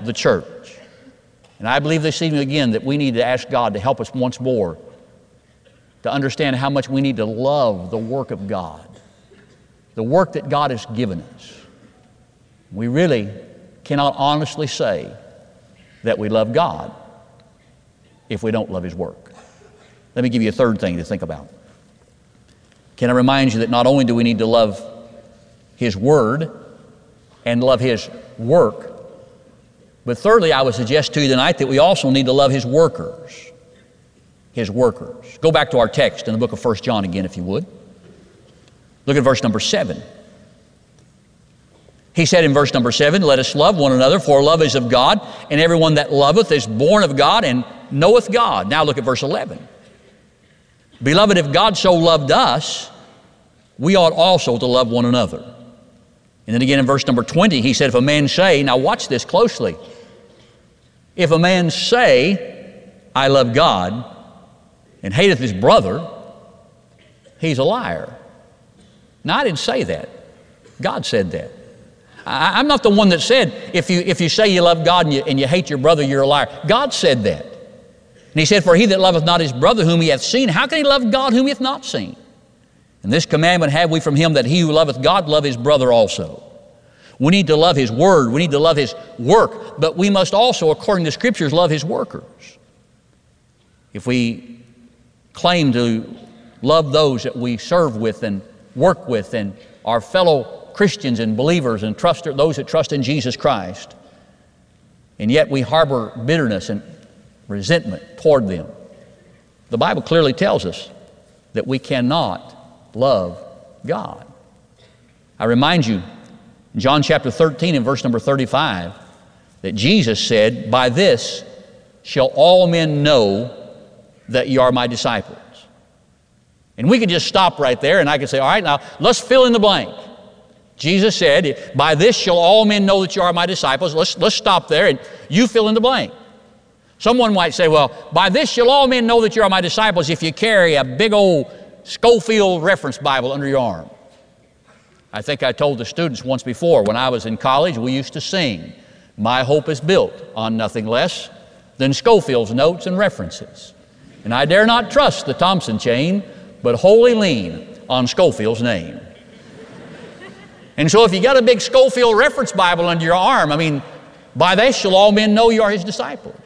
the church. And I believe this evening again that we need to ask God to help us once more to understand how much we need to love the work of God, the work that God has given us. We really cannot honestly say that we love God if we don't love His work. Let me give you a third thing to think about. Can I remind you that not only do we need to love His Word and love His work, but thirdly, I would suggest to you tonight that we also need to love His workers. His workers. Go back to our text in the book of 1 John again, if you would. Look at verse number 7. He said in verse number 7, "Let us love one another, for love is of God, and everyone that loveth is born of God and knoweth God." Now look at verse 11. "Beloved, if God so loved us, we ought also to love one another." And then again in verse number 20, he said, "If a man say," now watch this closely, "if a man say, I love God, and hateth his brother, he's a liar." Now I didn't say that. God said that. I'm not the one that said, if you say you love God and you hate your brother, you're a liar. God said that. And He said, "For he that loveth not his brother whom he hath seen, how can he love God whom he hath not seen? And this commandment have we from Him, that he who loveth God love his brother also." We need to love His Word. We need to love His work. But we must also, according to Scriptures, love His workers. If we claim to love those that we serve with and work with and our fellow Christians and believers and those that trust in Jesus Christ, and yet we harbor bitterness and resentment toward them, the Bible clearly tells us that we cannot love God. I remind you, in John chapter 13 and verse number 35, that Jesus said, "By this shall all men know that ye are my disciples." And we could just stop right there and I could say, all right, now let's fill in the blank. Jesus said, "By this shall all men know that you are my disciples." Let's stop there and you fill in the blank. Someone might say, well, by this shall all men know that you are my disciples if you carry a big old Scofield Reference Bible under your arm. I think I told the students once before, when I was in college, we used to sing, "My hope is built on nothing less than Scofield's notes and references. And I dare not trust the Thompson chain, but wholly lean on Scofield's name." And so if you got a big Scofield Reference Bible under your arm, I mean, by this shall all men know you are His disciples.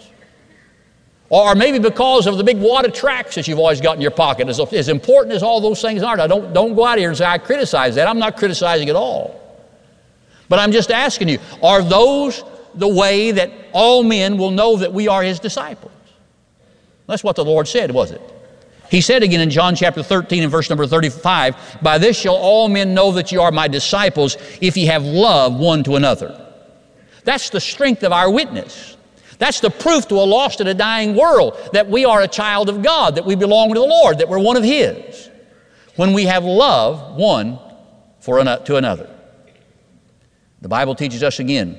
Or maybe because of the big wad of tracts that you've always got in your pocket. As important as all those things are, now don't go out here and say, I criticize that. I'm not criticizing at all. But I'm just asking you, are those the way that all men will know that we are His disciples? That's what the Lord said, was it? He said again in John chapter 13 and verse number 35, "By this shall all men know that you are my disciples, if ye have love one to another." That's the strength of our witness. That's the proof to a lost and a dying world that we are a child of God, that we belong to the Lord, that we're one of His, when we have love one to another. The Bible teaches us again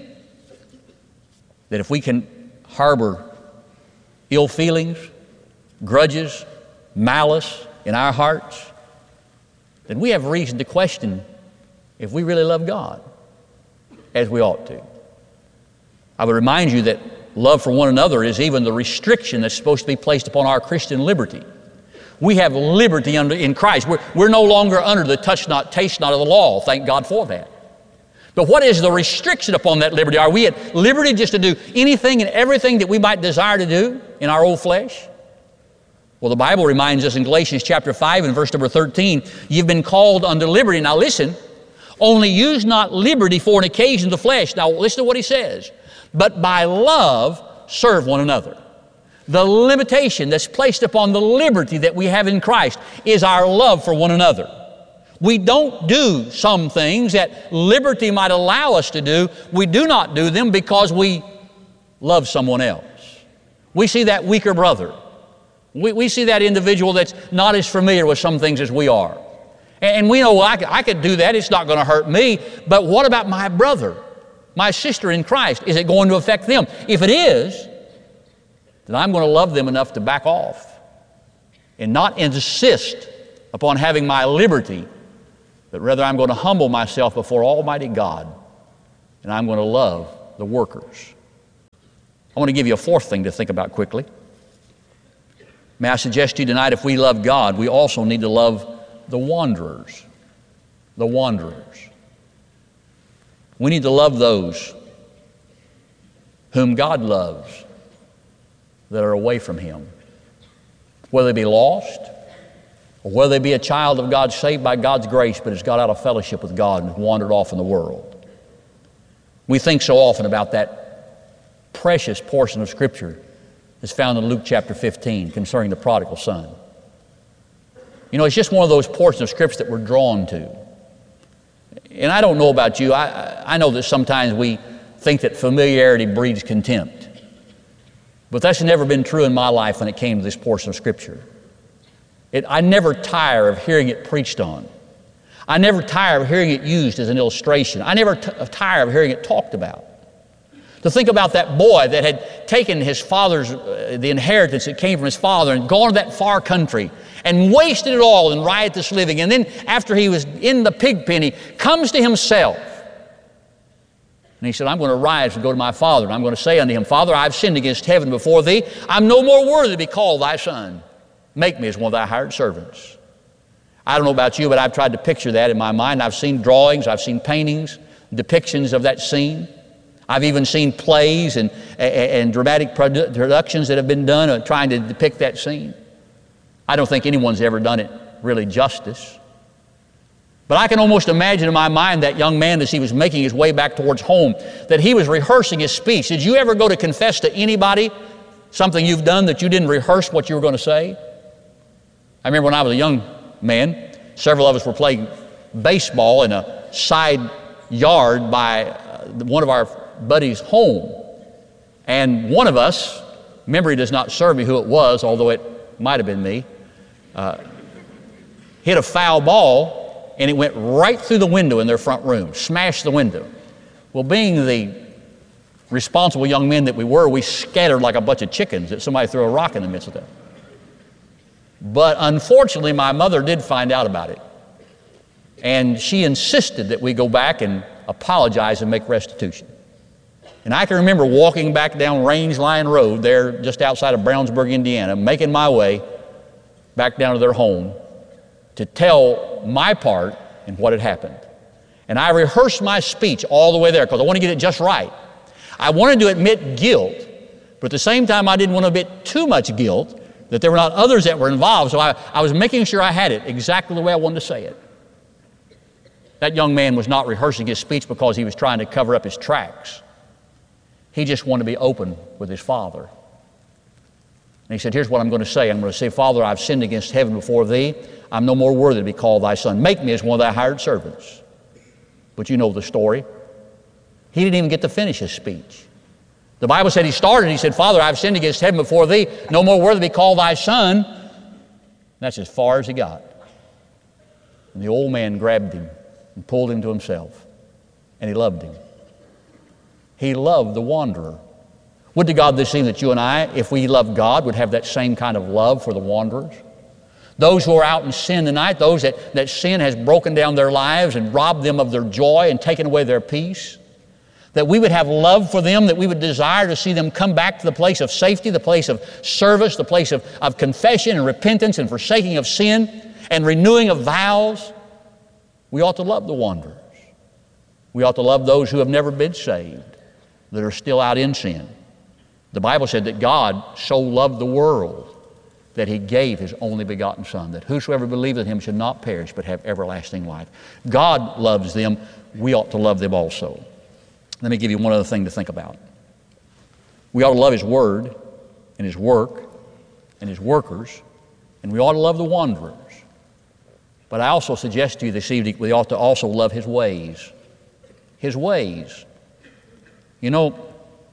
that if we can harbor ill feelings, grudges, malice in our hearts, then we have reason to question if we really love God as we ought to. I would remind you that love for one another is even the restriction that's supposed to be placed upon our Christian liberty. We have liberty in Christ. We're no longer under the touch not, taste not of the law. Thank God for that. But what is the restriction upon that liberty? Are we at liberty just to do anything and everything that we might desire to do in our old flesh? Well, the Bible reminds us in Galatians chapter 5 and verse number 13, "You've been called unto liberty." Now listen, "Only use not liberty for an occasion of the flesh." Now listen to what he says. "But by love serve one another." The limitation that's placed upon the liberty that we have in Christ is our love for one another. We don't do some things that liberty might allow us to do. We do not do them because we love someone else. We see that weaker brother. We see that individual that's not as familiar with some things as we are. And we know, well, I could do that. It's not going to hurt me. But what about my brother, my sister in Christ? Is it going to affect them? If it is, then I'm going to love them enough to back off and not insist upon having my liberty, but rather I'm going to humble myself before Almighty God, and I'm going to love the workers I want to give you a fourth thing to think about quickly. May I suggest to you tonight, if we love God, we also need to love the wanderers. The wanderers. We need to love those whom God loves that are away from Him. Whether they be lost, or whether they be a child of God saved by God's grace but has got out of fellowship with God and has wandered off in the world. We think so often about that precious portion of Scripture that's found in Luke chapter 15 concerning the prodigal son. You know, it's just one of those portions of Scripture that we're drawn to. And I don't know about you, I know that sometimes we think that familiarity breeds contempt. But that's never been true in my life when it came to this portion of Scripture. I never tire of hearing it preached on. I never tire of hearing it used as an illustration. I never tire of hearing it talked about. To think about that boy that had taken his father's, the inheritance that came from his father and gone to that far country and wasted it all in riotous living. And then after he was in the pig pen, he comes to himself. And he said, I'm going to rise and go to my father, and I'm going to say unto him, Father, I've sinned against heaven before thee. I'm no more worthy to be called thy son. Make me as one of thy hired servants. I don't know about you, but I've tried to picture that in my mind. I've seen drawings, I've seen paintings, depictions of that scene. I've even seen plays and dramatic productions that have been done trying to depict that scene. I don't think anyone's ever done it really justice. But I can almost imagine in my mind that young man as he was making his way back towards home, that he was rehearsing his speech. Did you ever go to confess to anybody something you've done that you didn't rehearse what you were going to say? I remember when I was a young man, several of us were playing baseball in a side yard by one of our buddies' home. And one of us, memory does not serve me who it was, although it might have been me, hit a foul ball, and it went right through the window in their front room, smashed the window. Well, being the responsible young men that we were, we scattered like a bunch of chickens that somebody threw a rock in the midst of them. But unfortunately, my mother did find out about it. And she insisted that we go back and apologize and make restitution. And I can remember walking back down Range Line Road there just outside of Brownsburg, Indiana, making my way back down to their home to tell my part in what had happened. And I rehearsed my speech all the way there because I want to get it just right. I wanted to admit guilt, but at the same time I didn't want to admit too much guilt, that there were not others that were involved, so I was making sure I had it exactly the way I wanted to say it. That young man was not rehearsing his speech because he was trying to cover up his tracks. He just wanted to be open with his father. And he said, here's what I'm going to say. I'm going to say, Father, I've sinned against heaven before thee. I'm no more worthy to be called thy son. Make me as one of thy hired servants. But you know the story. He didn't even get to finish his speech. The Bible said he started, he said, Father, I've sinned against heaven before thee. No more worthy to be called thy son. That's as far as he got. And the old man grabbed him and pulled him to himself. And he loved him. He loved the wanderer. Would to God this evening that you and I, if we love God, would have that same kind of love for the wanderers. Those who are out in sin tonight, those that sin has broken down their lives and robbed them of their joy and taken away their peace. That we would have love for them, that we would desire to see them come back to the place of safety, the place of service, the place of confession and repentance and forsaking of sin and renewing of vows. We ought to love the wanderers. We ought to love those who have never been saved, that are still out in sin. The Bible said that God so loved the world that He gave His only begotten Son, that whosoever believeth in Him should not perish but have everlasting life. God loves them. We ought to love them also. Let me give you one other thing to think about. We ought to love His Word and His work and His workers, and we ought to love the wanderers. But I also suggest to you this evening we ought to also love His ways. His ways. You know,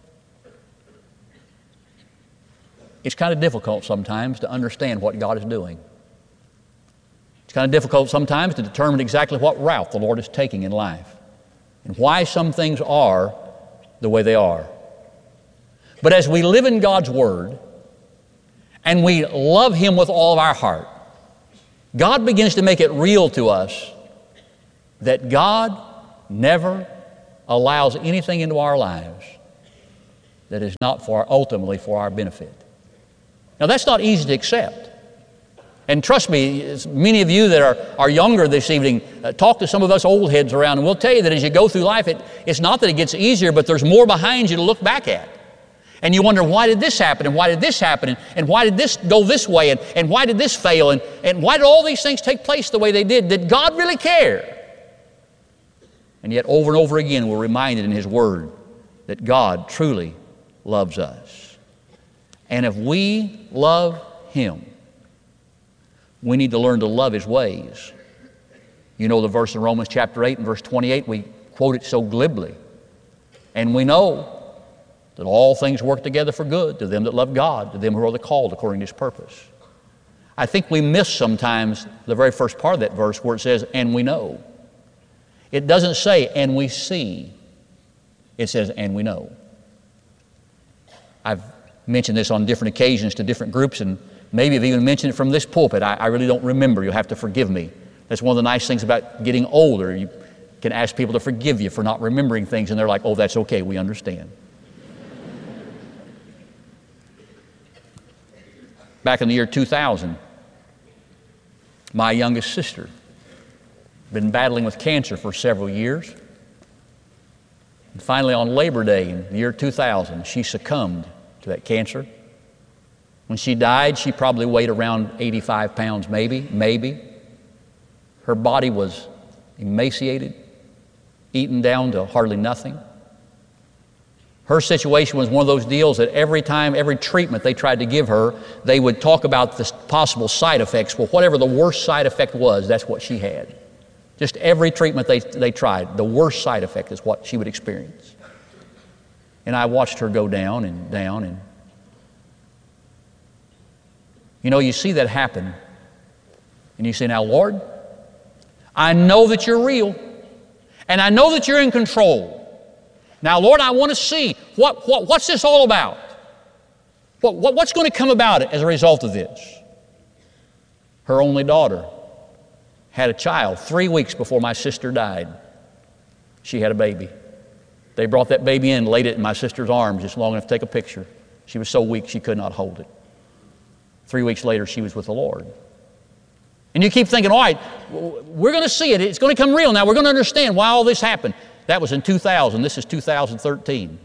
it's kind of difficult sometimes to understand what God is doing. It's kind of difficult sometimes to determine exactly what route the Lord is taking in life and why some things are the way they are. But as we live in God's Word and we love Him with all of our heart, God begins to make it real to us that God never allows anything into our lives that is not ultimately for our benefit. Now, that's not easy to accept. And trust me, many of you that are younger this evening, talk to some of us old heads around, and we'll tell you that as you go through life, it's not that it gets easier, but there's more behind you to look back at. And you wonder, why did this happen, and why did this happen, and why did this go this way, and why did this fail, and why did all these things take place the way they did? Did God really care? And yet over and over again we're reminded in His Word that God truly loves us. And if we love Him, we need to learn to love His ways. You know the verse in Romans chapter 8 and verse 28, we quote it so glibly. And we know that all things work together for good to them that love God, to them who are the called according to His purpose. I think we miss sometimes the very first part of that verse where it says, and we know. It doesn't say, and we see. It says, and we know. I've mentioned this on different occasions to different groups, and maybe I've even mentioned it from this pulpit. I really don't remember. You'll have to forgive me. That's one of the nice things about getting older. You can ask people to forgive you for not remembering things, and they're like, oh, that's okay, we understand. Back in the year 2000, my youngest sister had been battling with cancer for several years. And finally, on Labor Day in the year 2000, she succumbed to that cancer. When she died, she probably weighed around 85 pounds, maybe. Her body was emaciated, eaten down to hardly nothing. Her situation was one of those deals that every time, every treatment they tried to give her, they would talk about the possible side effects. Well, whatever the worst side effect was, that's what she had. Just every treatment they tried, the worst side effect is what she would experience. And I watched her go down and down, and you know, you see that happen, and you say, now, Lord, I know that you're real, and I know that you're in control. Now, Lord, I want to see what's this all about? What's going to come about it as a result of this? Her only daughter had a child 3 weeks before my sister died. She had a baby. They brought that baby in, laid it in my sister's arms just long enough to take a picture. She was so weak she could not hold it. 3 weeks later, she was with the Lord. And you keep thinking, all right, we're going to see it. It's going to come real now. We're going to understand why all this happened. That was in 2000. This is 2013.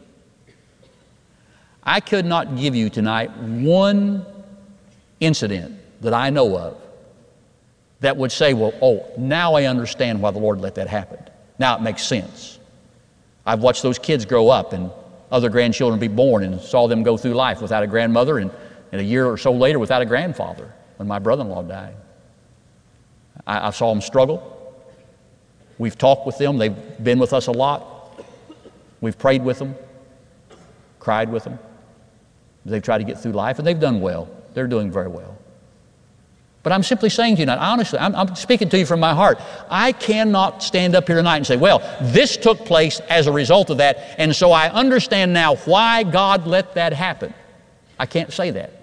I could not give you tonight one incident that I know of that would say, well, oh, now I understand why the Lord let that happen. Now it makes sense. I've watched those kids grow up and other grandchildren be born and saw them go through life without a grandmother and a year or so later without a grandfather when my brother-in-law died. I saw them struggle. We've talked with them. They've been with us a lot. We've prayed with them, cried with them. They've tried to get through life, and they've done well. They're doing very well. But I'm simply saying to you tonight, honestly, I'm speaking to you from my heart. I cannot stand up here tonight and say, well, this took place as a result of that, and so I understand now why God let that happen. I can't say that.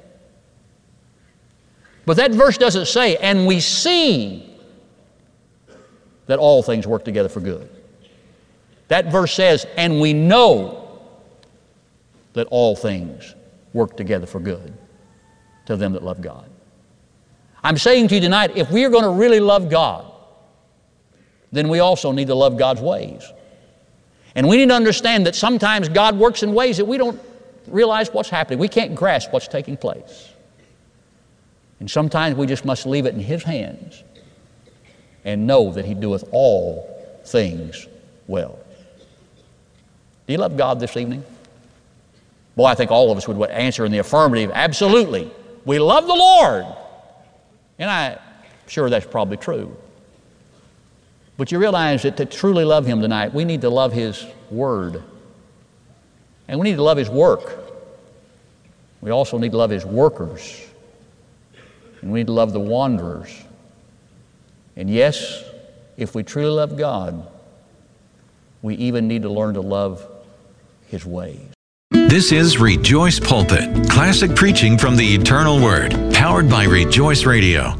But that verse doesn't say, and we see that all things work together for good. That verse says, and we know that all things work together for good to them that love God. I'm saying to you tonight, if we are going to really love God, then we also need to love God's ways. And we need to understand that sometimes God works in ways that we don't realize what's happening. We can't grasp what's taking place. And sometimes we just must leave it in His hands and know that He doeth all things well. Do you love God this evening? Boy, I think all of us would answer in the affirmative, absolutely. We love the Lord. And I'm sure that's probably true. But you realize that to truly love Him tonight, we need to love His Word. And we need to love His work. We also need to love His workers. And we need to love the wanderers. And yes, if we truly love God, we even need to learn to love His ways. This is Rejoice Pulpit, classic preaching from the eternal Word, powered by Rejoice Radio.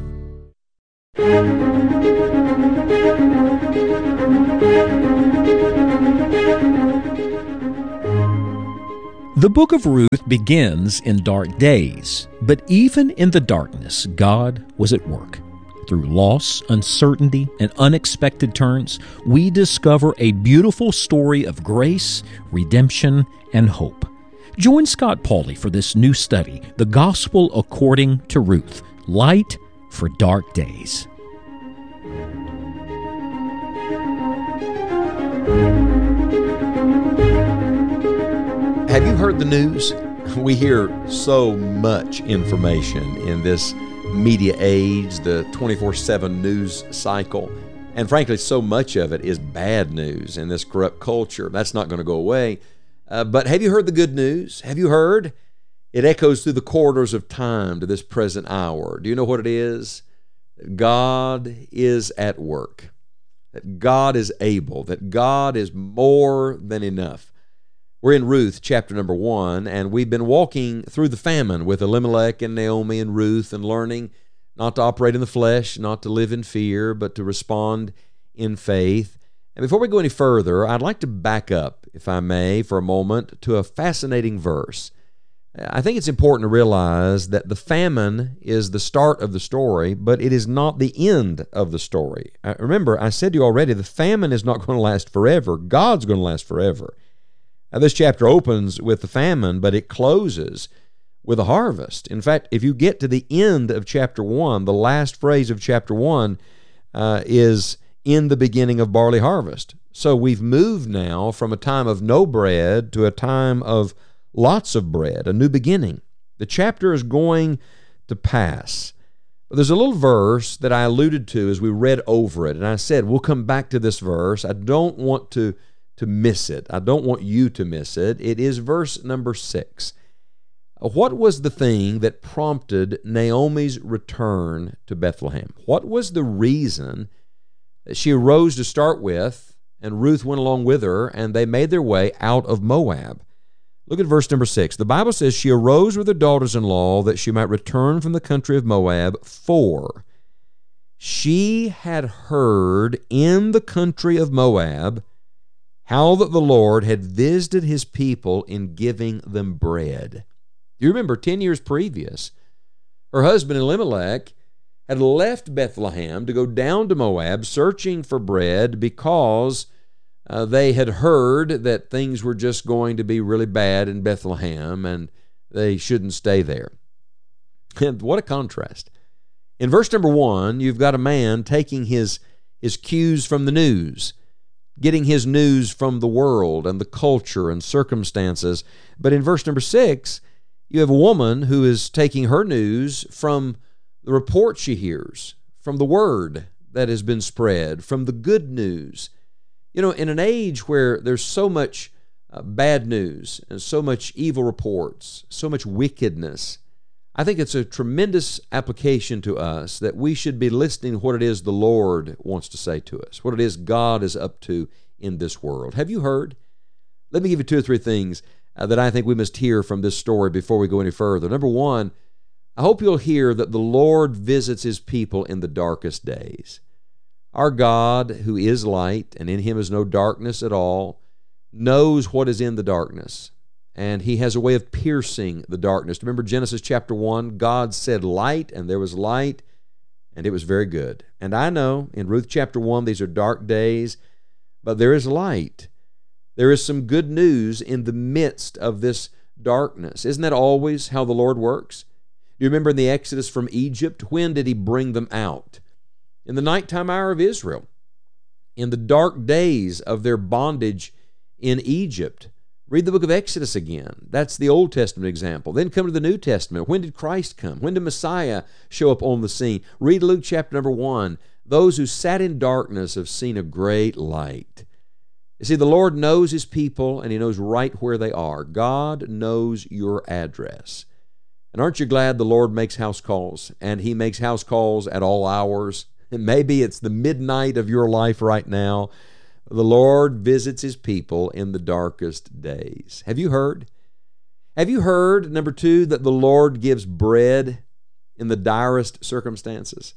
The book of Ruth begins in dark days, but even in the darkness, God was at work. Through loss, uncertainty, and unexpected turns, we discover a beautiful story of grace, redemption, and hope. Join Scott Pauley for this new study, The Gospel According to Ruth, Light for Dark Days. Have you heard the news? We hear so much information in this media age, the 24/7 news cycle. And frankly, so much of it is bad news in this corrupt culture. That's not going to go away. But have you heard the good news? Have you heard? It echoes through the corridors of time to this present hour. Do you know what it is? That God is at work. That God is able. That God is more than enough. We're in Ruth chapter number 1, and we've been walking through the famine with Elimelech and Naomi and Ruth and learning not to operate in the flesh, not to live in fear, but to respond in faith. And before we go any further, I'd like to back up, if I may, for a moment to a fascinating verse. I think it's important to realize that the famine is the start of the story, but it is not the end of the story. Remember, I said to you already, the famine is not going to last forever. God's going to last forever. Now, this chapter opens with the famine, but it closes with a harvest. In fact, if you get to the end of chapter 1, the last phrase of chapter 1 is in the beginning of barley harvest. So we've moved now from a time of no bread to a time of lots of bread, a new beginning. The chapter is going to pass. But there's a little verse that I alluded to as we read over it, and I said, we'll come back to this verse. I don't want to miss it. I don't want you to miss it. It is verse number 6. What was the thing that prompted Naomi's return to Bethlehem? What was the reason that she arose to start with, and Ruth went along with her, and they made their way out of Moab? Look at verse number 6. The Bible says, she arose with her daughters-in-law that she might return from the country of Moab, for she had heard in the country of Moab how that the Lord had visited his people in giving them bread. You remember 10 years previous, her husband Elimelech had left Bethlehem to go down to Moab searching for bread because they had heard that things were just going to be really bad in Bethlehem and they shouldn't stay there. And what a contrast. In verse number 1, you've got a man taking his cues from the news, getting his news from the world and the culture and circumstances. But in verse number 6, you have a woman who is taking her news from the report she hears, from the word that has been spread, from the good news. You know, in an age where there's so much bad news and so much evil reports, so much wickedness, I think it's a tremendous application to us that we should be listening to what it is the Lord wants to say to us, what it is God is up to in this world. Have you heard? Let me give you 2 or 3 things that I think we must hear from this story before we go any further. Number 1, I hope you'll hear that the Lord visits his people in the darkest days. Our God, who is light, and in him is no darkness at all, knows what is in the darkness. And he has a way of piercing the darkness. Remember Genesis chapter 1, God said light, and there was light, and it was very good. And I know in Ruth chapter 1, these are dark days, but there is light. There is some good news in the midst of this darkness. Isn't that always how the Lord works? Do you remember in the Exodus from Egypt, when did he bring them out? In the nighttime hour of Israel, in the dark days of their bondage in Egypt. Read the book of Exodus again. That's the Old Testament example. Then come to the New Testament. When did Christ come? When did Messiah show up on the scene? Read Luke chapter number 1. Those who sat in darkness have seen a great light. You see, the Lord knows his people, and he knows right where they are. God knows your address. And aren't you glad the Lord makes house calls? And he makes house calls at all hours. And maybe it's the midnight of your life right now. The Lord visits his people in the darkest days. Have you heard? Have you heard, number 2, that the Lord gives bread in the direst circumstances?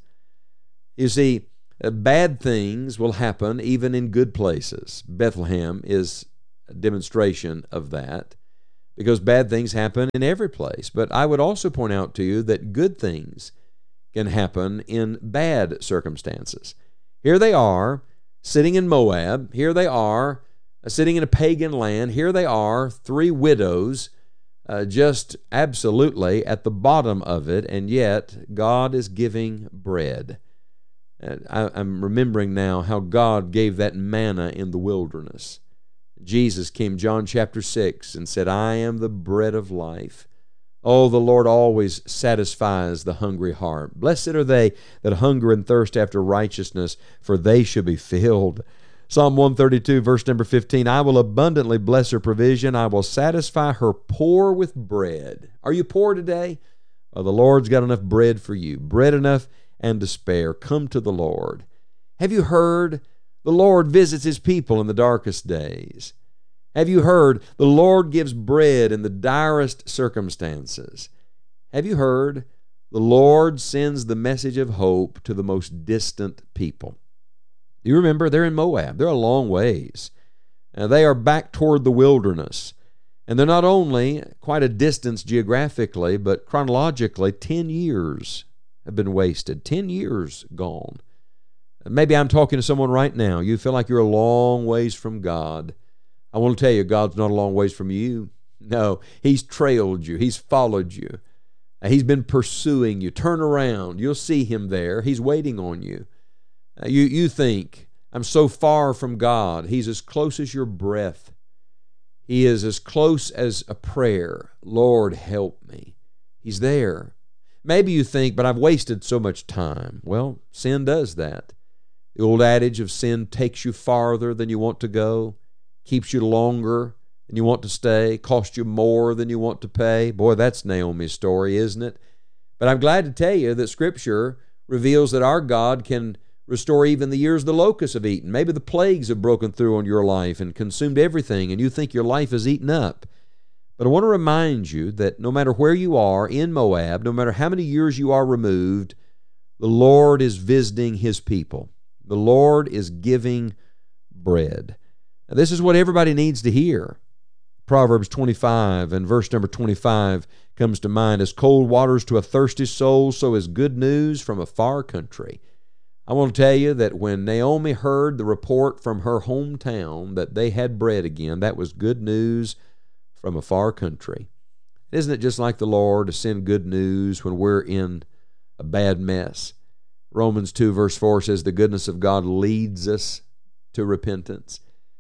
You see, bad things will happen even in good places. Bethlehem is a demonstration of that. because bad things happen in every place. But I would also point out to you that good things can happen in bad circumstances. Here they are, sitting in Moab. Here they are, sitting in a pagan land. Here they are, three widows, just absolutely at the bottom of it, and yet God is giving bread. I'm remembering now how God gave that manna in the wilderness. Jesus came, John chapter 6, and said, I am the bread of life. Oh, the Lord always satisfies the hungry heart. Blessed are they that hunger and thirst after righteousness, for they shall be filled. Psalm 132, verse number 15, I will abundantly bless her provision. I will satisfy her poor with bread. Are you poor today? Well, the Lord's got enough bread for you, bread enough and to spare. Come to the Lord. Have you heard? The Lord visits His people in the darkest days. Have you heard? The Lord gives bread in the direst circumstances. Have you heard? The Lord sends the message of hope to the most distant people. You remember, they're in Moab. They're a long ways. They are back toward the wilderness. And they're not only quite a distance geographically, but chronologically, 10 years have been wasted. 10 years gone. Maybe I'm talking to someone right now. You feel like you're a long ways from God. I want to tell you, God's not a long ways from you. No, He's trailed you. He's followed you. He's been pursuing you. Turn around. You'll see Him there. He's waiting on you. You think, I'm so far from God. He's as close as your breath. He is as close as a prayer. Lord, help me. He's there. Maybe you think, but I've wasted so much time. Well, sin does that. The old adage of sin takes you farther than you want to go, keeps you longer than you want to stay, costs you more than you want to pay. Boy, that's Naomi's story, isn't it? But I'm glad to tell you that Scripture reveals that our God can restore even the years the locusts have eaten. Maybe the plagues have broken through on your life and consumed everything, and you think your life is eaten up. But I want to remind you that no matter where you are in Moab, no matter how many years you are removed, the Lord is visiting His people. The Lord is giving bread. Now, this is what everybody needs to hear. Proverbs 25 and verse number 25 comes to mind. As cold waters to a thirsty soul, so is good news from a far country. I want to tell you that when Naomi heard the report from her hometown that they had bread again, that was good news from a far country. Isn't it just like the Lord to send good news when we're in a bad mess? Romans 2 verse 4 says the goodness of God leads us to repentance.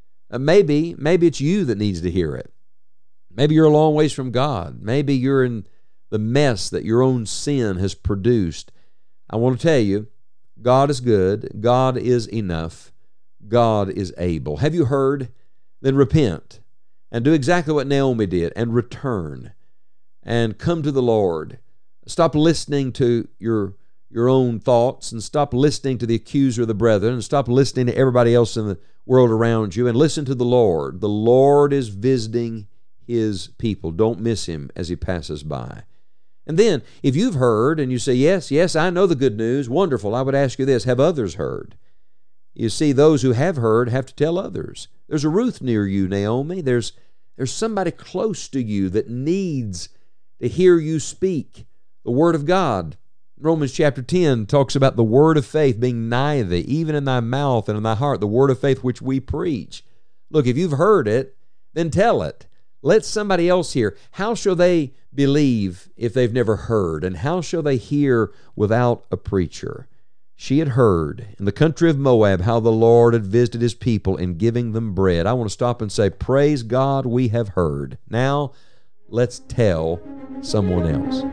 Maybe it's you that needs to hear it. Maybe you're a long ways from God. Maybe you're in the mess that your own sin has produced. I want to tell you, God is good. God is enough. God is able. Have you heard? Then repent and do exactly what Naomi did and return and come to the Lord. Stop listening to your own thoughts and stop listening to the accuser of the brethren and stop listening to everybody else in the world around you and listen to the Lord. The Lord is visiting His people. Don't miss Him as He passes by. And then, if you've heard and you say, yes, I know the good news, wonderful, I would ask you this, have others heard? You see, those who have heard have to tell others. There's a Ruth near you, Naomi. There's somebody close to you that needs to hear you speak the Word of God. Romans chapter 10 talks about the word of faith being nigh thee, even in thy mouth and in thy heart, the word of faith which we preach. Look, if you've heard it, then tell it. Let somebody else hear. How shall they believe if they've never heard? And how shall they hear without a preacher? She had heard in the country of Moab how the Lord had visited His people in giving them bread. I want to stop and say, praise God, we have heard. Now, let's tell someone else.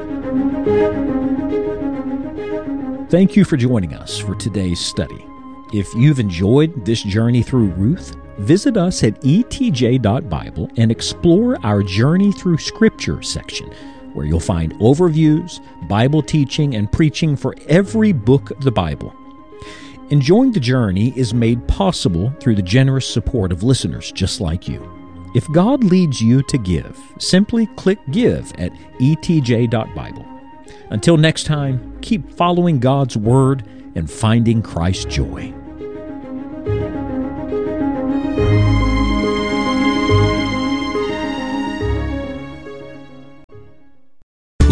Thank you for joining us for today's study. If you've enjoyed this journey through Ruth, visit us at etj.bible and explore our Journey Through Scripture section, where you'll find overviews, Bible teaching, and preaching for every book of the Bible. Enjoying the journey is made possible through the generous support of listeners just like you. If God leads you to give, simply click Give at etj.bible. Until next time, keep following God's Word and finding Christ's joy.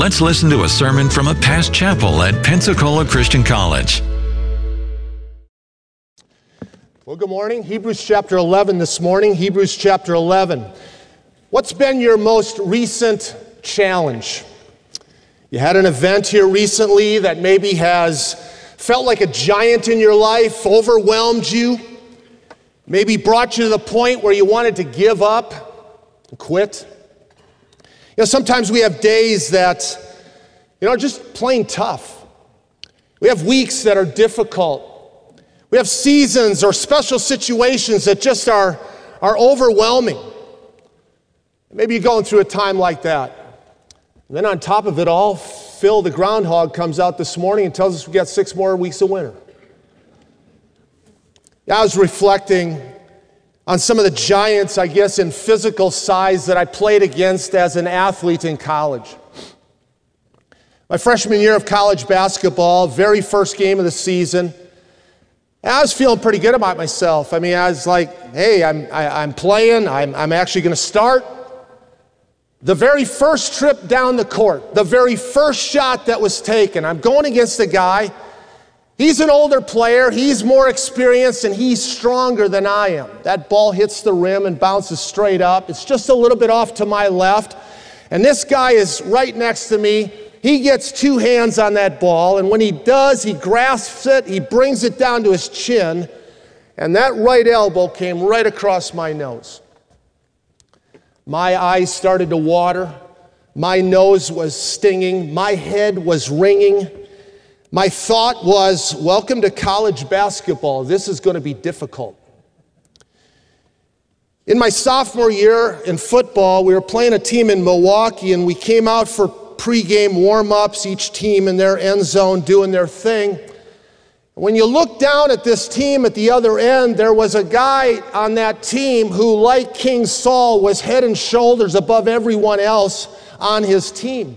Let's listen to a sermon from a past chapel at Pensacola Christian College. Well, good morning. Hebrews chapter 11 this morning. Hebrews chapter 11. What's been your most recent challenge? You had an event here recently that maybe has felt like a giant in your life, overwhelmed you, maybe brought you to the point where you wanted to give up and quit. You know, sometimes we have days that, are just plain tough. We have weeks that are difficult. We have seasons or special situations that just are overwhelming. Maybe you're going through a time like that. And then on top of it all, Phil the groundhog comes out this morning and tells us we got 6 more weeks of winter. I was reflecting on some of the giants, I guess, in physical size that I played against as an athlete in college. My freshman year of college basketball, very first game of the season, I was feeling pretty good about myself. I mean, I was like, hey, I'm playing, I'm actually going to start. The very first trip down the court, the very first shot that was taken, I'm going against a guy. He's an older player, he's more experienced, and he's stronger than I am. That ball hits the rim and bounces straight up. It's just a little bit off to my left. And this guy is right next to me. He gets 2 hands on that ball, and when he does, he grasps it, he brings it down to his chin, and that right elbow came right across my nose. My eyes started to water. My nose was stinging. My head was ringing. My thought was, welcome to college basketball. This is going to be difficult. In my sophomore year in football, we were playing a team in Milwaukee, and we came out for pregame warm-ups, each team in their end zone doing their thing. When you look down at this team at the other end, there was a guy on that team who, like King Saul, was head and shoulders above everyone else on his team.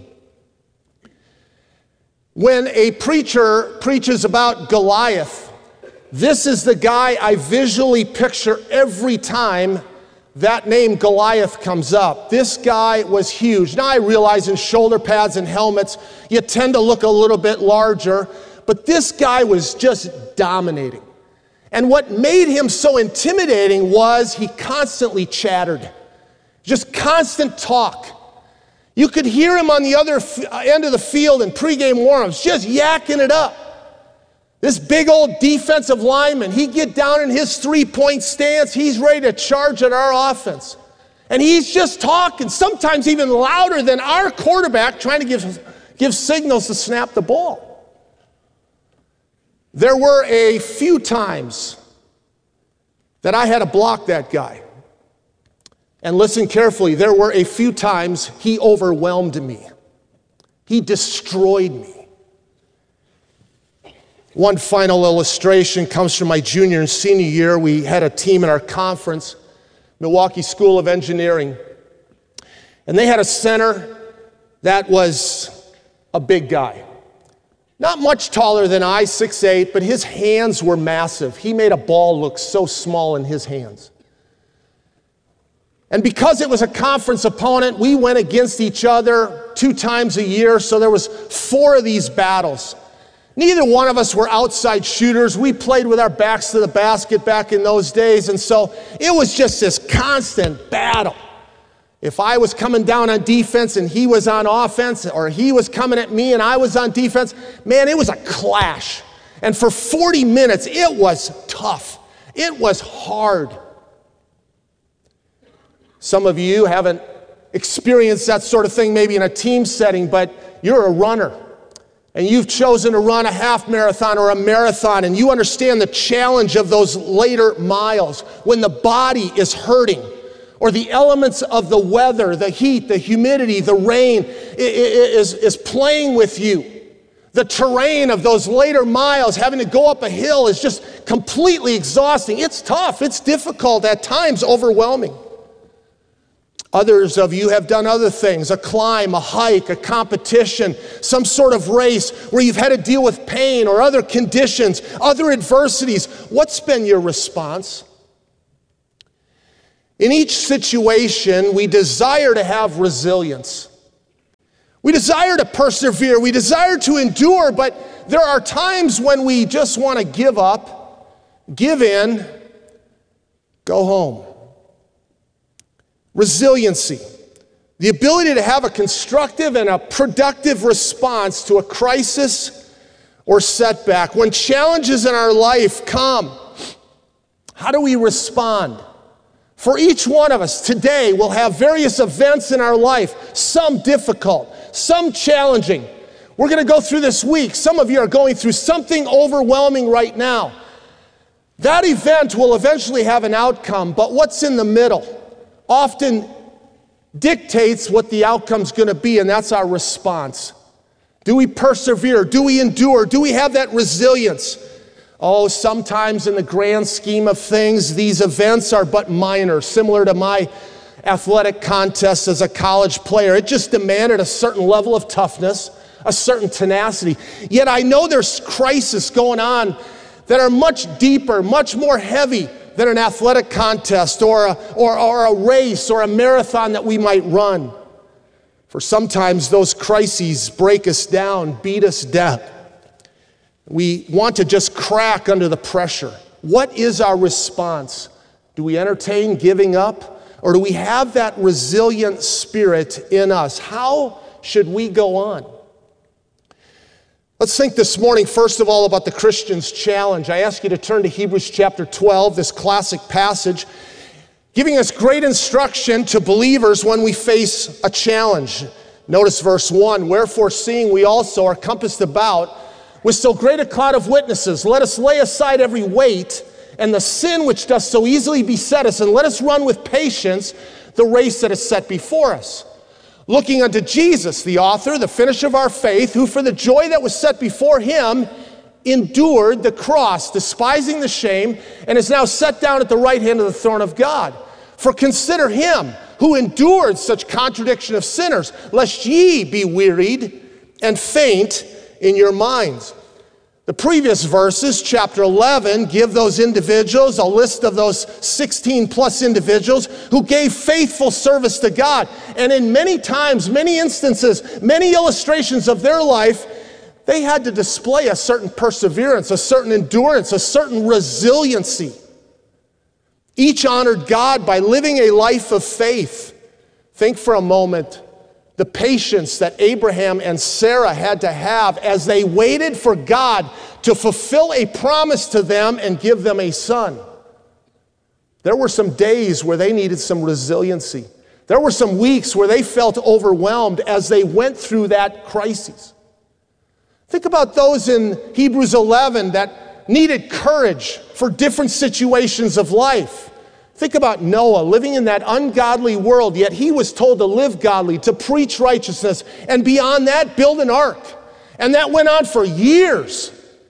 When a preacher preaches about Goliath, this is the guy I visually picture every time that name Goliath comes up. This guy was huge. Now I realize in shoulder pads and helmets, you tend to look a little bit larger, but this guy was just dominating. And what made him so intimidating was he constantly chattered. Just constant talk. You could hear him on the other end of the field in pregame warm-ups, just yakking it up. This big old defensive lineman, he'd get down in his 3-point stance, he's ready to charge at our offense. And he's just talking, sometimes even louder than our quarterback trying to give signals to snap the ball. There were a few times that I had to block that guy. And listen carefully, there were a few times he overwhelmed me. He destroyed me. One final illustration comes from my junior and senior year. We had a team in our conference, Milwaukee School of Engineering. And they had a center that was a big guy. Not much taller than I, 6'8", but his hands were massive. He made a ball look so small in his hands. And because it was a conference opponent, we went against each other 2 times a year, so there was 4 of these battles. Neither one of us were outside shooters. We played with our backs to the basket back in those days, and so it was just this constant battle. If I was coming down on defense and he was on offense, or he was coming at me and I was on defense, man, it was a clash. And for 40 minutes, it was tough. It was hard. Some of you haven't experienced that sort of thing maybe in a team setting, but you're a runner. And you've chosen to run a half marathon or a marathon, and you understand the challenge of those later miles when the body is hurting, or the elements of the weather, the heat, the humidity, the rain is playing with you. The terrain of those later miles, having to go up a hill, is just completely exhausting. It's tough, it's difficult, at times overwhelming. Others of you have done other things, a climb, a hike, a competition, some sort of race where you've had to deal with pain or other conditions, other adversities. What's been your response? In each situation, we desire to have resilience. We desire to persevere. We desire to endure, but there are times when we just want to give up, give in, go home. Resiliency. The ability to have a constructive and a productive response to a crisis or setback. When challenges in our life come, how do we respond? For each one of us today will have various events in our life, some difficult, some challenging. We're going to go through this week. Some of you are going through something overwhelming right now. That event will eventually have an outcome, but what's in the middle often dictates what the outcome's going to be, and that's our response. Do we persevere? Do we endure? Do we have that resilience? Oh, sometimes in the grand scheme of things, these events are but minor, similar to my athletic contest as a college player. It just demanded a certain level of toughness, a certain tenacity. Yet I know there's crises going on that are much deeper, much more heavy than an athletic contest or a race or a marathon that we might run. For sometimes those crises break us down, beat us down. We want to just crack under the pressure. What is our response? Do we entertain giving up, or do we have that resilient spirit in us? How should we go on? Let's think this morning, first of all, about the Christian's challenge. I ask you to turn to Hebrews chapter 12, this classic passage, giving us great instruction to believers when we face a challenge. Notice verse 1, "Wherefore, seeing we also are compassed about with so great a cloud of witnesses, let us lay aside every weight and the sin which does so easily beset us, and let us run with patience the race that is set before us. Looking unto Jesus, the author, the finisher of our faith, who for the joy that was set before him endured the cross, despising the shame, and is now set down at the right hand of the throne of God. For consider him who endured such contradiction of sinners, lest ye be wearied and faint in your minds." The previous verses, chapter 11, give those individuals a list of those 16 plus individuals who gave faithful service to God. And in many times, many instances, many illustrations of their life, they had to display a certain perseverance, a certain endurance, a certain resiliency. Each honored God by living a life of faith. Think for a moment the patience that Abraham and Sarah had to have as they waited for God to fulfill a promise to them and give them a son. There were some days where they needed some resiliency. There were some weeks where they felt overwhelmed as they went through that crisis. Think about those in Hebrews 11 that needed courage for different situations of life. Think about Noah living in that ungodly world, yet he was told to live godly, to preach righteousness, and beyond that, build an ark. And that went on for years.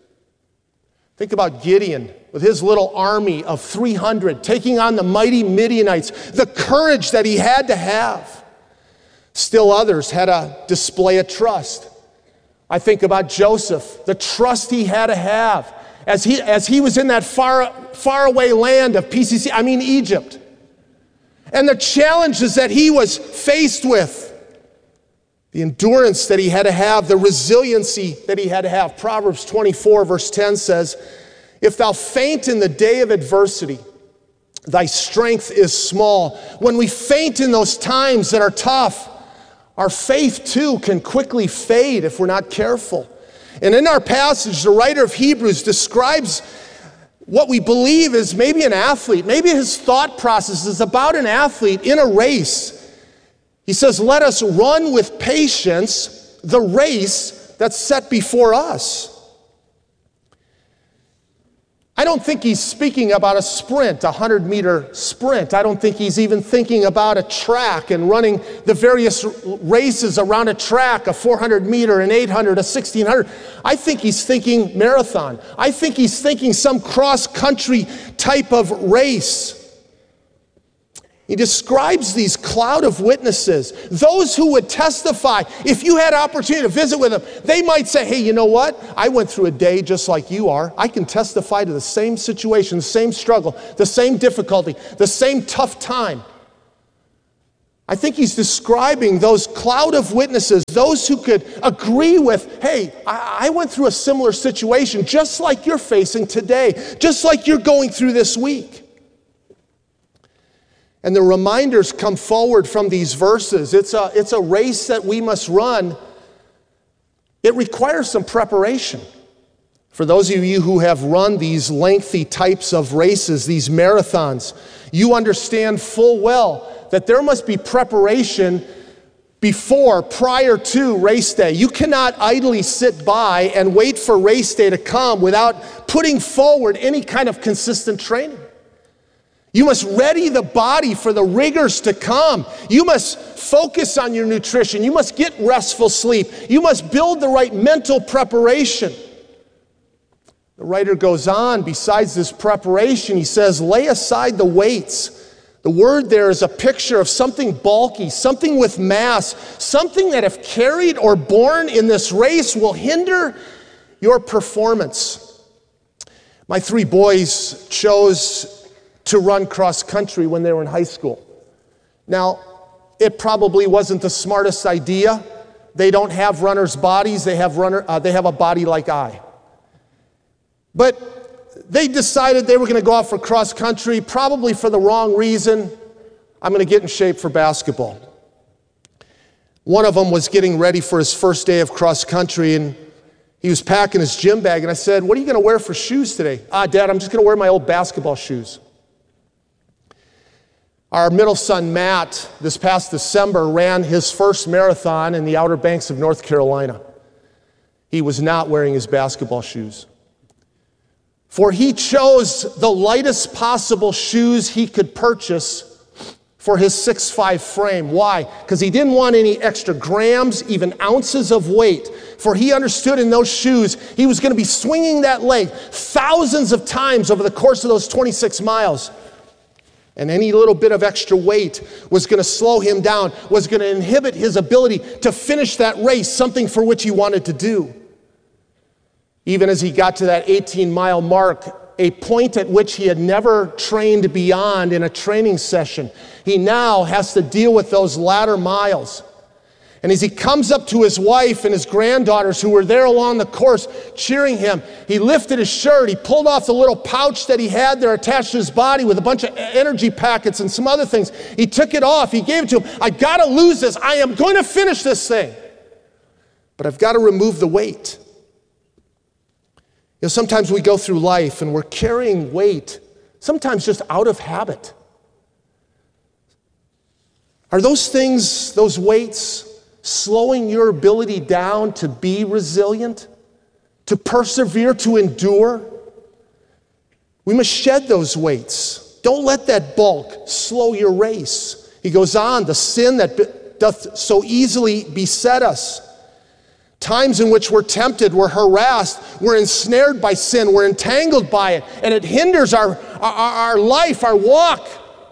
Think about Gideon with his little army of 300 taking on the mighty Midianites, the courage that he had to have. Still others had a display of trust. I think about Joseph, the trust he had to have as he was in that faraway land of Egypt. And the challenges that he was faced with, the endurance that he had to have, the resiliency that he had to have. Proverbs 24 verse 10 says, "If thou faint in the day of adversity, thy strength is small." When we faint in those times that are tough, our faith too can quickly fade if we're not careful. And in our passage, the writer of Hebrews describes what we believe is maybe an athlete. Maybe his thought process is about an athlete in a race. He says, "Let us run with patience the race that's set before us." I don't think he's speaking about a sprint, a 100-meter sprint. I don't think he's even thinking about a track and running the various races around a track, a 400-meter, an 800, a 1600. I think he's thinking marathon. I think he's thinking some cross-country type of race. He describes these cloud of witnesses, those who would testify. If you had opportunity to visit with them, they might say, "Hey, you know what? I went through a day just like you are. I can testify to the same situation, the same struggle, the same difficulty, the same tough time." I think he's describing those cloud of witnesses, those who could agree with, hey, I went through a similar situation just like you're facing today, just like you're going through this week. And the reminders come forward from these verses. It's a race that we must run. It requires some preparation. For those of you who have run these lengthy types of races, these marathons, you understand full well that there must be preparation prior to race day. You cannot idly sit by and wait for race day to come without putting forward any kind of consistent training. You must ready the body for the rigors to come. You must focus on your nutrition. You must get restful sleep. You must build the right mental preparation. The writer goes on, besides this preparation, he says, lay aside the weights. The word there is a picture of something bulky, something with mass, something that if carried or borne in this race will hinder your performance. My 3 boys chose to run cross country when they were in high school. Now, it probably wasn't the smartest idea. They don't have runners' bodies. They have a body like I. But they decided they were going to go out for cross country, probably for the wrong reason. I'm going to get in shape for basketball. One of them was getting ready for his first day of cross country, and he was packing his gym bag, and I said, what are you going to wear for shoes today? Dad, I'm just going to wear my old basketball shoes. Our middle son, Matt, this past December, ran his first marathon in the Outer Banks of North Carolina. He was not wearing his basketball shoes. For he chose the lightest possible shoes he could purchase for his 6'5" frame. Why? Because he didn't want any extra grams, even ounces of weight. For he understood in those shoes, he was going to be swinging that leg thousands of times over the course of those 26 miles. And any little bit of extra weight was going to slow him down, was going to inhibit his ability to finish that race, something for which he wanted to do. Even as he got to that 18-mile mark, a point at which he had never trained beyond in a training session, he now has to deal with those latter miles. And as he comes up to his wife and his granddaughters who were there along the course cheering him, he lifted his shirt, he pulled off the little pouch that he had there attached to his body with a bunch of energy packets and some other things. He took it off, he gave it to him. I got to lose this. I am going to finish this thing. But I've got to remove the weight. You know, sometimes we go through life and we're carrying weight, sometimes just out of habit. Are those things, those weights, slowing your ability down to be resilient, to persevere, to endure? We must shed those weights. Don't let that bulk slow your race. He goes on, the sin that doth so easily beset us. Times in which we're tempted, we're harassed, we're ensnared by sin, we're entangled by it, and it hinders our life, our walk.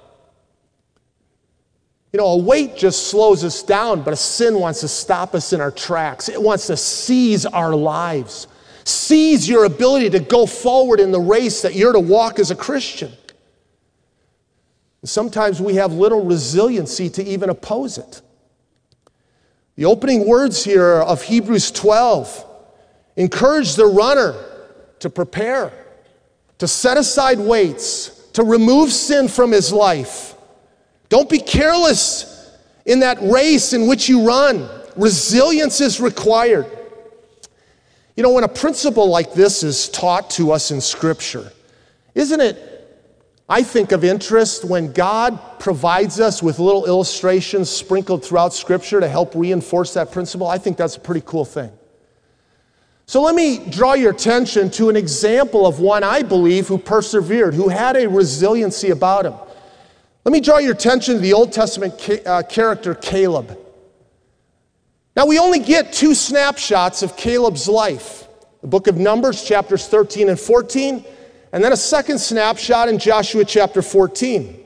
You know, a weight just slows us down, but a sin wants to stop us in our tracks. It wants to seize our lives, seize your ability to go forward in the race that you're to walk as a Christian. And sometimes we have little resiliency to even oppose it. The opening words here of Hebrews 12 encourage the runner to prepare, to set aside weights, to remove sin from his life. Don't be careless in that race in which you run. Resilience is required. You know, when a principle like this is taught to us in Scripture, isn't it, I think, of interest when God provides us with little illustrations sprinkled throughout Scripture to help reinforce that principle? I think that's a pretty cool thing. So let me draw your attention to an example of one I believe who persevered, who had a resiliency about him. Let me draw your attention to the Old Testament character Caleb. Now, we only get 2 snapshots of Caleb's life. The book of Numbers, chapters 13 and 14, and then a second snapshot in Joshua chapter 14.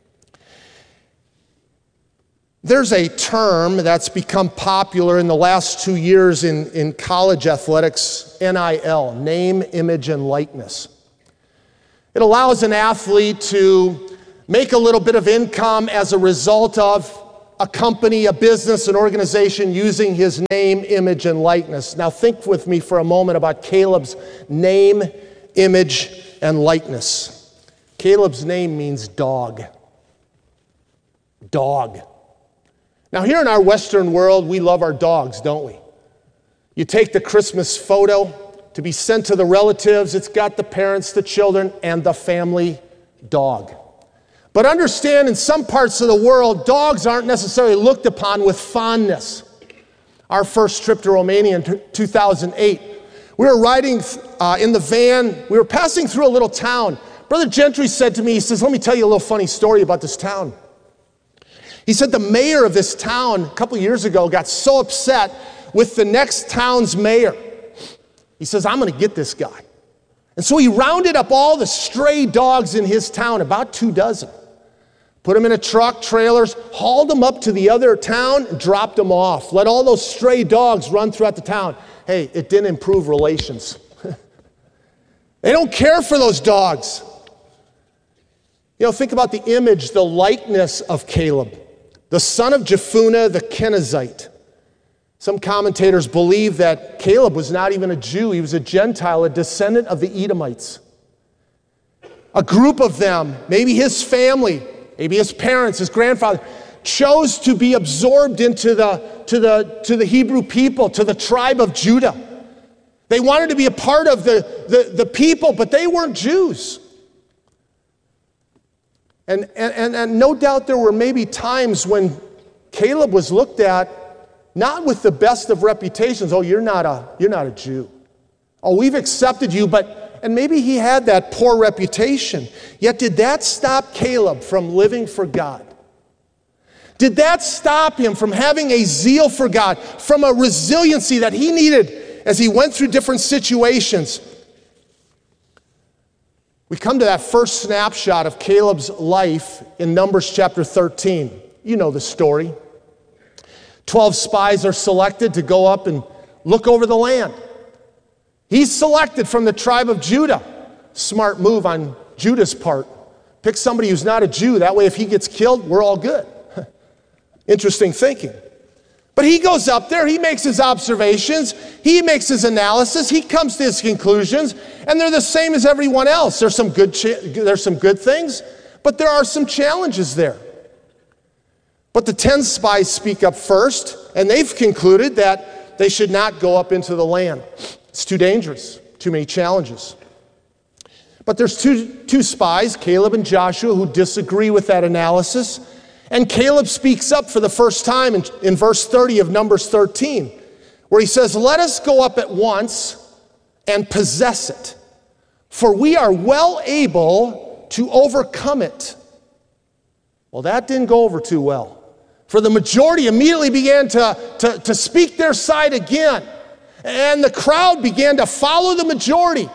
There's a term that's become popular in the last 2 years in college athletics, NIL, name, image, and likeness. It allows an athlete to make a little bit of income as a result of a company, a business, an organization using his name, image, and likeness. Now think with me for a moment about Caleb's name, image, and likeness. Caleb's name means dog. Dog. Now here in our Western world, we love our dogs, don't we? You take the Christmas photo to be sent to the relatives. It's got the parents, the children, and the family dog. But understand, in some parts of the world, dogs aren't necessarily looked upon with fondness. Our first trip to Romania in 2008, we were riding in the van. We were passing through a little town. Brother Gentry said to me, he says, let me tell you a little funny story about this town. He said the mayor of this town a couple years ago got so upset with the next town's mayor. He says, I'm going to get this guy. And so he rounded up all the stray dogs in his town, about 24, put them in a truck, trailers, hauled them up to the other town, and dropped them off. Let all those stray dogs run throughout the town. Hey, it didn't improve relations. They don't care for those dogs. You know, think about the image, the likeness of Caleb, the son of Jephunneh the Kenizzite. Some commentators believe that Caleb was not even a Jew. He was a Gentile, a descendant of the Edomites. A group of them, maybe his family, maybe his parents, his grandfather, chose to be absorbed into the Hebrew people, to the tribe of Judah. They wanted to be a part of the people, but they weren't Jews. And no doubt there were maybe times when Caleb was looked at not with the best of reputations. Oh, you're not a Jew. Oh, we've accepted you, and maybe he had that poor reputation. Yet did that stop Caleb from living for God? Did that stop him from having a zeal for God, from a resiliency that he needed as he went through different situations? We come to that first snapshot of Caleb's life in Numbers chapter 13. You know the story. 12 spies are selected to go up and look over the land. He's selected from the tribe of Judah. Smart move on Judah's part. Pick somebody who's not a Jew. That way if he gets killed, we're all good. Interesting thinking. But he goes up there, he makes his observations, he makes his analysis, he comes to his conclusions, and they're the same as everyone else. There's some good things, but there are some challenges there. But the 10 spies speak up first, and they've concluded that they should not go up into the land. It's too dangerous, too many challenges. But there's two spies, Caleb and Joshua, who disagree with that analysis. And Caleb speaks up for the first time in verse 30 of Numbers 13, where he says, let us go up at once and possess it, for we are well able to overcome it. Well, that didn't go over too well. For the majority immediately began to speak their side again. And the crowd began to follow the majority.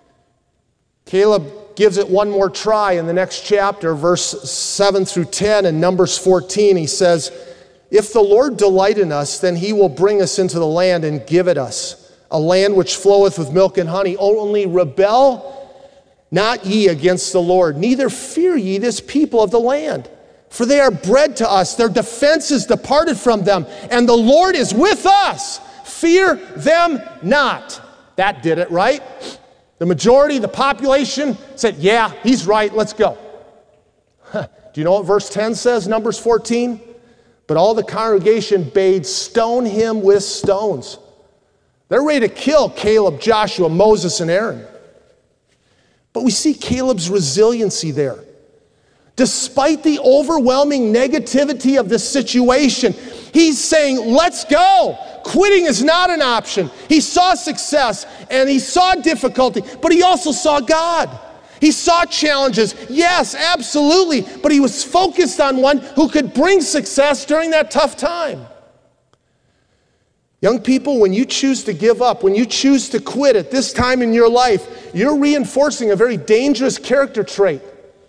Caleb gives it one more try in the next chapter, verse 7 through 10, and Numbers 14. He says, if the Lord delight in us, then he will bring us into the land and give it us, a land which floweth with milk and honey. Only rebel not ye against the Lord, neither fear ye this people of the land. For they are bread to us, their defense is departed from them, and the Lord is with us. Fear them not. That did it, right? The majority, the population said, yeah, he's right, let's go. Do you know what verse 10 says, Numbers 14? But all the congregation bade stone him with stones. They're ready to kill Caleb, Joshua, Moses, and Aaron. But we see Caleb's resiliency there. Despite the overwhelming negativity of this situation, he's saying, let's go. Quitting is not an option. He saw success and he saw difficulty, but he also saw God. He saw challenges, yes, absolutely, but he was focused on one who could bring success during that tough time. Young people, when you choose to give up, when you choose to quit at this time in your life, you're reinforcing a very dangerous character trait.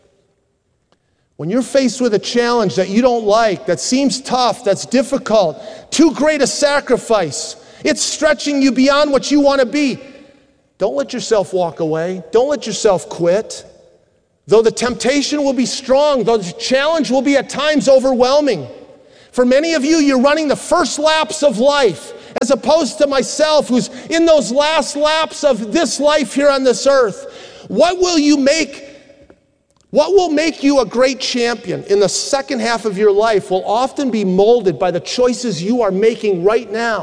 When you're faced with a challenge that you don't like, that seems tough, that's difficult, too great a sacrifice, it's stretching you beyond what you want to be, don't let yourself walk away. Don't let yourself quit. Though the temptation will be strong, though the challenge will be at times overwhelming, For many of you, you're running the first laps of life, as opposed to myself, who's in those last laps of this life here on this earth. What will make you a great champion in the second half of your life will often be molded by the choices you are making right now.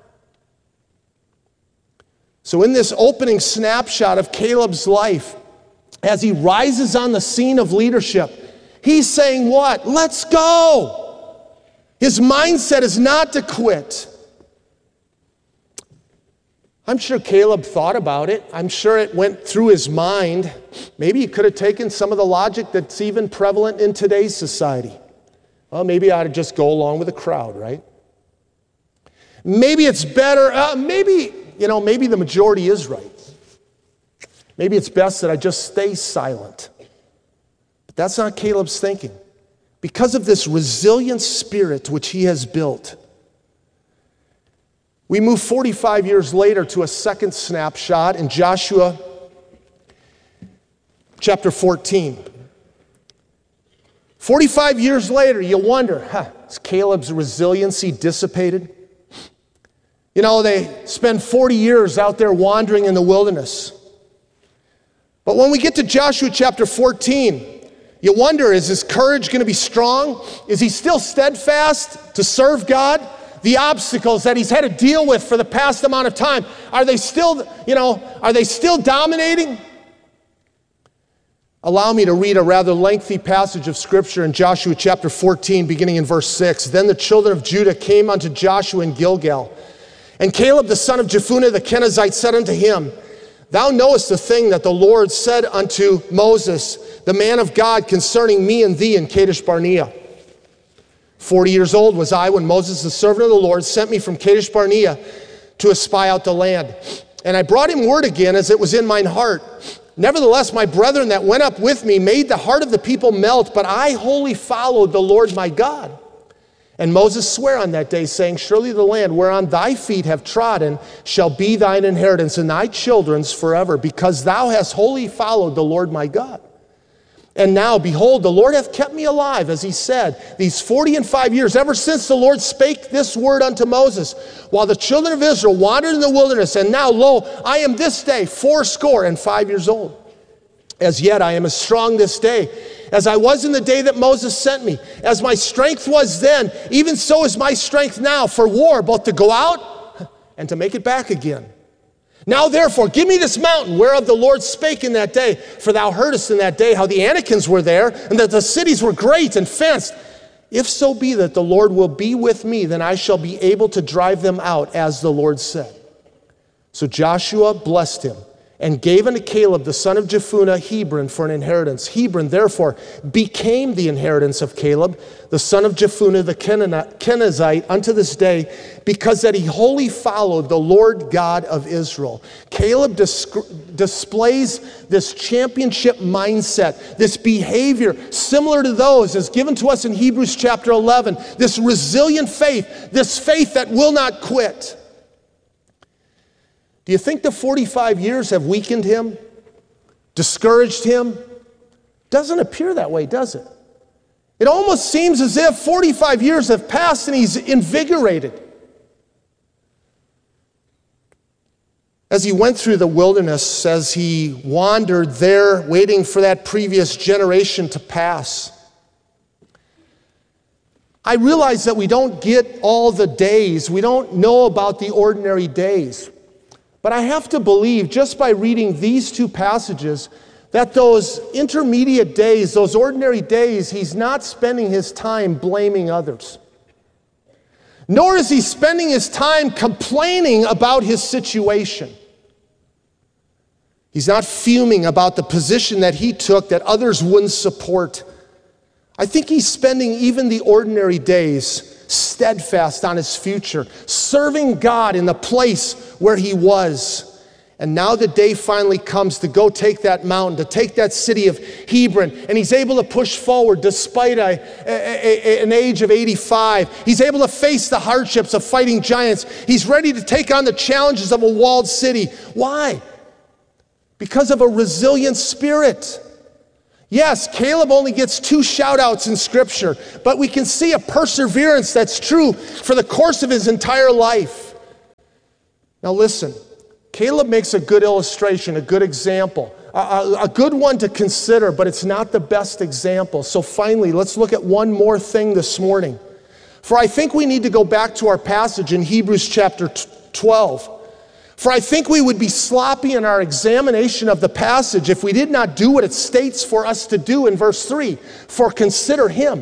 So in this opening snapshot of Caleb's life, as he rises on the scene of leadership, he's saying what? Let's go. His mindset is not to quit. I'm sure Caleb thought about it. I'm sure it went through his mind. Maybe he could have taken some of the logic that's even prevalent in today's society. Well, maybe I ought to just go along with the crowd, right? Maybe it's better, maybe the majority is right. Maybe it's best that I just stay silent. But that's not Caleb's thinking. Because of this resilient spirit which he has built, we move 45 years later to a second snapshot in Joshua chapter 14. 45 years later, you wonder, is Caleb's resiliency dissipated? You know, they spend 40 years out there wandering in the wilderness. But when we get to Joshua chapter 14, you wonder, is his courage going to be strong? Is he still steadfast to serve God? The obstacles that he's had to deal with for the past amount of time, are they still dominating? Allow me to read a rather lengthy passage of Scripture in Joshua chapter 14, beginning in verse 6. Then the children of Judah came unto Joshua in Gilgal. And Caleb the son of Jephunneh the Kenizzite said unto him, Thou knowest the thing that the Lord said unto Moses, the man of God, concerning me and thee in Kadesh Barnea. 40 years old was I when Moses, the servant of the Lord, sent me from Kadesh Barnea to espy out the land. And I brought him word again as it was in mine heart. Nevertheless, my brethren that went up with me made the heart of the people melt, but I wholly followed the Lord my God. And Moses sware on that day, saying, Surely the land whereon thy feet have trodden shall be thine inheritance, and thy children's forever, because thou hast wholly followed the Lord my God. And now, behold, the Lord hath kept me alive, as he said, these 45 years, ever since the Lord spake this word unto Moses, while the children of Israel wandered in the wilderness. And now, lo, I am this day 85 years old. As yet I am as strong this day as I was in the day that Moses sent me. As my strength was then, even so is my strength now for war, both to go out and to make it back again. Now therefore, give me this mountain whereof the Lord spake in that day. For thou heardest in that day how the Anakims were there, and that the cities were great and fenced. If so be that the Lord will be with me, then I shall be able to drive them out, as the Lord said. So Joshua blessed him, and gave unto Caleb the son of Jephunneh Hebron for an inheritance. Hebron therefore became the inheritance of Caleb, the son of Jephunneh the Kenizzite, unto this day, because that he wholly followed the Lord God of Israel. Caleb displays this championship mindset, this behavior similar to those as given to us in Hebrews chapter 11, this resilient faith, this faith that will not quit. Do you think the 45 years have weakened him, discouraged him? Doesn't appear that way, does it? It almost seems as if 45 years have passed and he's invigorated. As he went through the wilderness, as he wandered there, waiting for that previous generation to pass, I realize that we don't get all the days. We don't know about the ordinary days. But I have to believe, just by reading these two passages, that those intermediate days, those ordinary days, he's not spending his time blaming others. Nor is he spending his time complaining about his situation. He's not fuming about the position that he took that others wouldn't support. I think he's spending even the ordinary days steadfast on his future, serving God in the place where he was. And now the day finally comes to go take that mountain, to take that city of Hebron, and he's able to push forward despite an age of 85. He's able to face the hardships of fighting giants. He's ready to take on the challenges of a walled city. Why? Because of a resilient spirit. Yes, Caleb only gets 2 shout-outs in Scripture, but we can see a perseverance that's true for the course of his entire life. Now listen, Caleb makes a good illustration, a good example, a good one to consider, but it's not the best example. So finally, let's look at one more thing this morning. For I think we need to go back to our passage in Hebrews chapter 12. For I think we would be sloppy in our examination of the passage if we did not do what it states for us to do in verse 3. For consider him,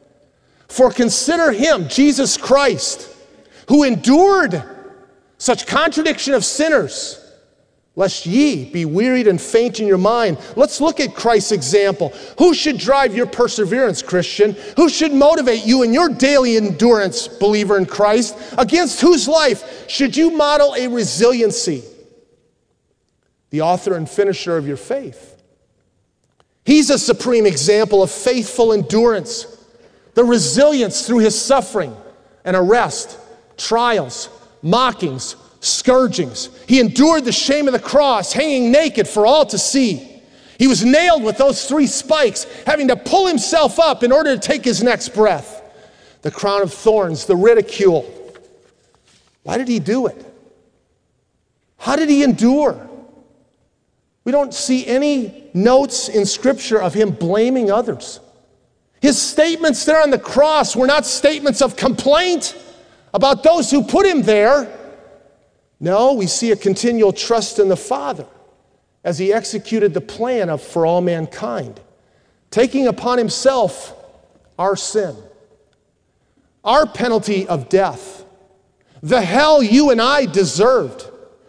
Jesus Christ, who endured such contradiction of sinners, lest ye be wearied and faint in your mind. Let's look at Christ's example. Who should drive your perseverance, Christian? Who should motivate you in your daily endurance, believer in Christ? Against whose life should you model a resiliency? The author and finisher of your faith. He's a supreme example of faithful endurance, the resilience through his suffering and arrest, trials, mockings, scourgings. He endured the shame of the cross, hanging naked for all to see. He was nailed with those 3 spikes, having to pull himself up in order to take his next breath. The crown of thorns, the ridicule. Why did he do it? How did he endure? We don't see any notes in Scripture of him blaming others. His statements there on the cross were not statements of complaint about those who put him there. No, we see a continual trust in the Father as he executed the plan for all mankind, taking upon himself our sin, our penalty of death, the hell you and I deserved,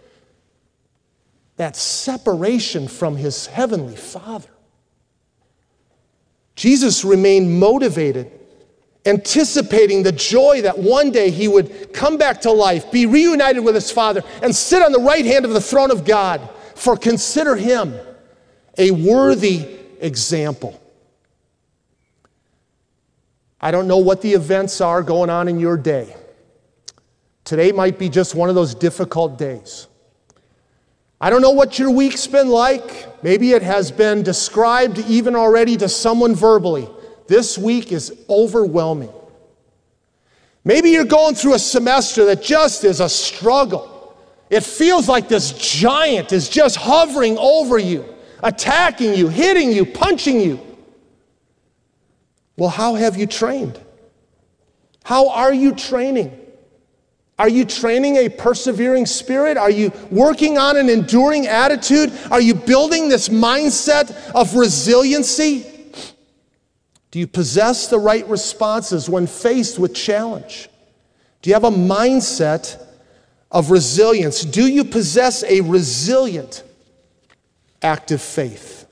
that separation from his heavenly Father. Jesus remained motivated, anticipating the joy that one day he would come back to life, be reunited with his Father, and sit on the right hand of the throne of God. For consider him a worthy example. I don't know what the events are going on in your day. Today might be just one of those difficult days. I don't know what your week's been like. Maybe it has been described even already to someone verbally. This week is overwhelming. Maybe you're going through a semester that just is a struggle. It feels like this giant is just hovering over you, attacking you, hitting you, punching you. Well, how have you trained? How are you training? Are you training a persevering spirit? Are you working on an enduring attitude? Are you building this mindset of resiliency? Do you possess the right responses when faced with challenge? Do you have a mindset of resilience? Do you possess a resilient, active faith?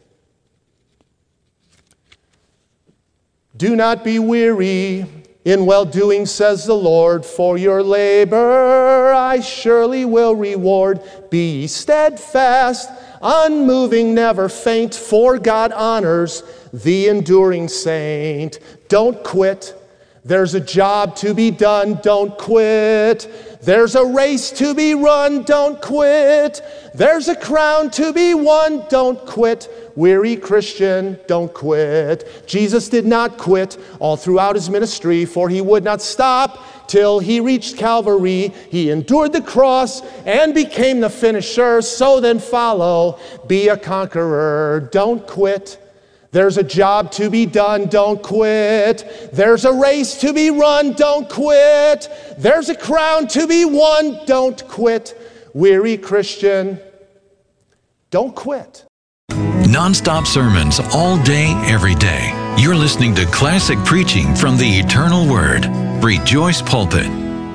Do not be weary in well-doing, says the Lord, for your labor I surely will reward. Be steadfast, unmoving, never faint, for God honors the enduring saint. Don't quit. There's a job to be done. Don't quit. There's a race to be run. Don't quit. There's a crown to be won. Don't quit. Weary Christian, don't quit. Jesus did not quit all throughout his ministry, for he would not stop till he reached Calvary. He endured the cross and became the finisher. So then follow, be a conqueror. Don't quit. There's a job to be done, don't quit. There's a race to be run, don't quit. There's a crown to be won, don't quit. Weary Christian, don't quit. Non-stop sermons all day, every day. You're listening to classic preaching from the Eternal Word. Rejoice Pulpit.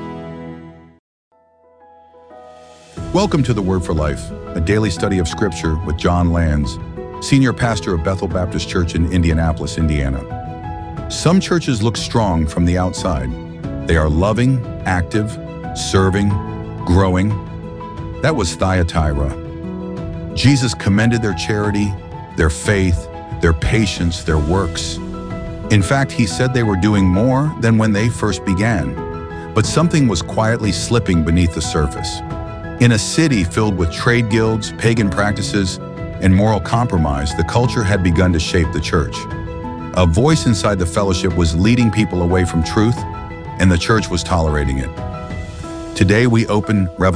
Welcome to the Word for Life, a daily study of Scripture with John Lands, Senior Pastor of Bethel Baptist Church in Indianapolis, Indiana. Some churches look strong from the outside. They are loving, active, serving, growing. That was Thyatira. Jesus commended their charity, their faith, their patience, their works. In fact, he said they were doing more than when they first began. But something was quietly slipping beneath the surface. In a city filled with trade guilds, pagan practices, and moral compromise, the culture had begun to shape the church. A voice inside the fellowship was leading people away from truth, and the church was tolerating it. Today we open Revelation